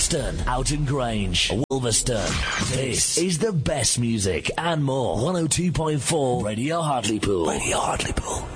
Buxton, Oughton Grange, Wolverston. This is the best music and more. 102.4 Radio Hartlepool. Radio Hartlepool.